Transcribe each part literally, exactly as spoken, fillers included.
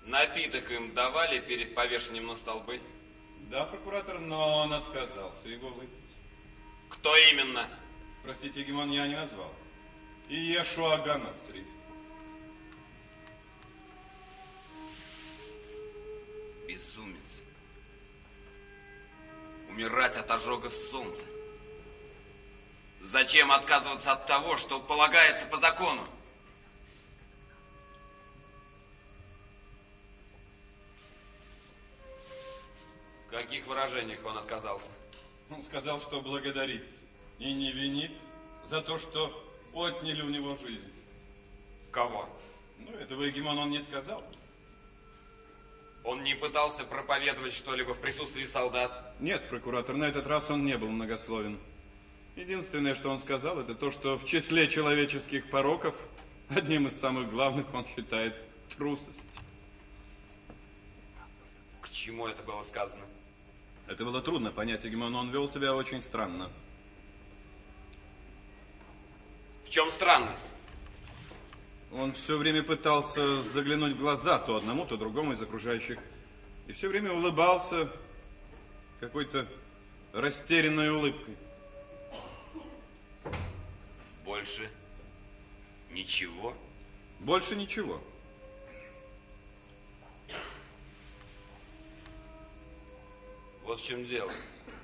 Напиток им давали перед повешением на столбы? Да, прокуратор, но он отказался его выпить. Кто именно? Простите, Гимон, я не назвал. Иешуа Ганоцри. Безумец. Умирать от ожогов солнца. Зачем отказываться от того, что полагается по закону? В каких выражениях он отказался? Он сказал, что благодарит и не винит за то, что отняли у него жизнь. Кого? Ну, этого Егемон он не сказал. Он не пытался проповедовать что-либо в присутствии солдат? Нет, прокуратор, на этот раз он не был многословен. Единственное, что он сказал, это то, что в числе человеческих пороков одним из самых главных он считает трусость. К чему это было сказано? Это было трудно понять, Егемон, он вел себя очень странно. В чем странность? Он все время пытался заглянуть в глаза то одному, то другому из окружающих. И все время улыбался какой-то растерянной улыбкой. Больше ничего? Больше ничего. Вот в чем дело.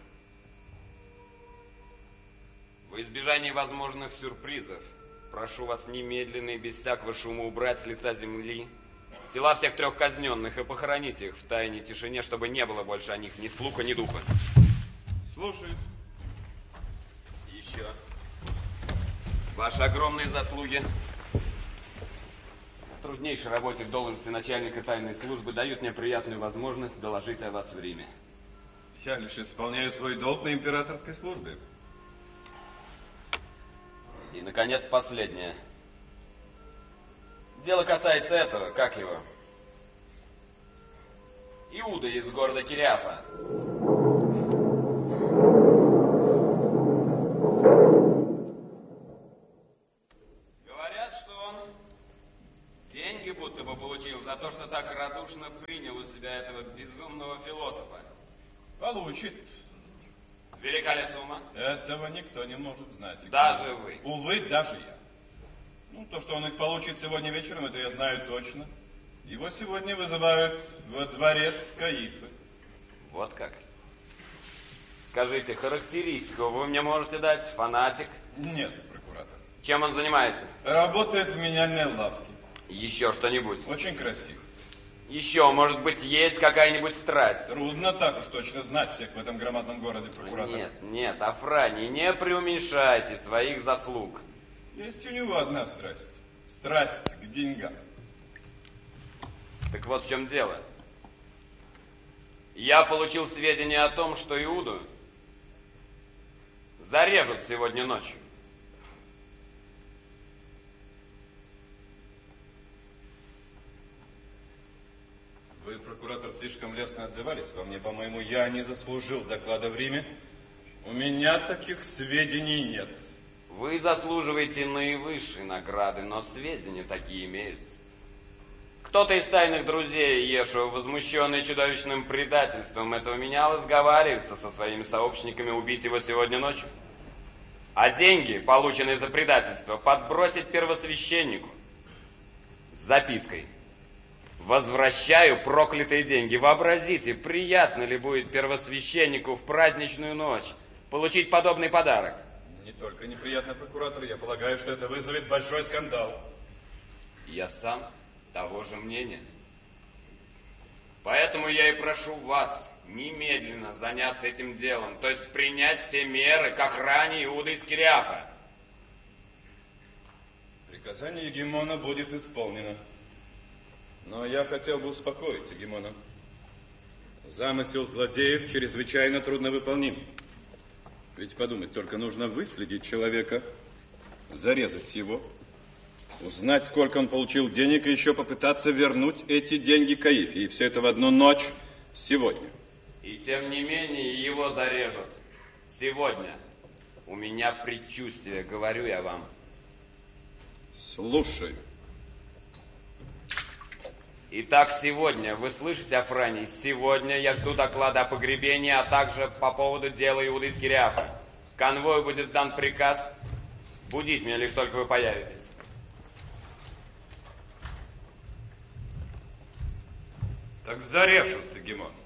Во избежание возможных сюрпризов, прошу вас немедленно и без всякого шума убрать с лица земли тела всех трех казненных и похоронить их в тайне тишине, чтобы не было больше о них ни слуха, ни духа. Слушаюсь. Еще. Ваши огромные заслуги в труднейшей работе в должности начальника тайной службы дают мне приятную возможность доложить о вас в Риме. Я лишь исполняю свой долг на императорской службе. И, наконец, последнее. Дело касается этого, как его? Иуда из города Кириафа. Говорят, что он деньги будто бы получил за то, что так радушно принял у себя этого безумного философа. Получит. Велика ли сумма? Этого никто не может знать. Даже вы? Увы, даже я. Ну, то, что он их получит сегодня вечером, это я знаю точно. Его сегодня вызывают во дворец Каифы. Вот как? Скажите, характеристику вы мне можете дать? Фанатик? Нет, прокуратор. Чем он занимается? Работает в меняльной лавке. Еще что-нибудь? Очень красиво. Еще, может быть, есть какая-нибудь страсть? Трудно так уж точно знать всех в этом громадном городе, прокуратор. Нет, нет, Афраний, не преуменьшайте своих заслуг. Есть у него одна страсть. Страсть к деньгам. Так вот в чем дело. Я получил сведения о том, что Иуду зарежут сегодня ночью. Вы, прокуратор, слишком лестно отзывались во мне. По-моему, я не заслужил доклада в Риме. У меня таких сведений нет. Вы заслуживаете наивысшей награды, но сведения такие имеются. Кто-то из тайных друзей Иешуа, возмущенный чудовищным предательством этого меняла, сговаривается со своими сообщниками убить его сегодня ночью. А деньги, полученные за предательство, подбросить первосвященнику с запиской: «Возвращаю проклятые деньги». Вообразите, приятно ли будет первосвященнику в праздничную ночь получить подобный подарок? Не только неприятно, прокуратор, я полагаю, что это вызовет большой скандал. Я сам того же мнения. Поэтому я и прошу вас немедленно заняться этим делом, то есть принять все меры к охране Иуды из Кириафа. Приказание Егемона будет исполнено. Но я хотел бы успокоить Егемона. Замысел злодеев чрезвычайно трудновыполним. Ведь подумать только, нужно выследить человека, зарезать его, узнать, сколько он получил денег, и еще попытаться вернуть эти деньги Каифе. И все это в одну ночь сегодня. И тем не менее его зарежут. Сегодня. У меня предчувствие, говорю я вам. Слушай. И Итак, сегодня, вы слышите, Афраний, сегодня я жду доклада о погребении, а также по поводу дела Иуды Искариофа. Конвою будет дан приказ будить меня, лишь только вы появитесь. Так зарежут, Эгемон.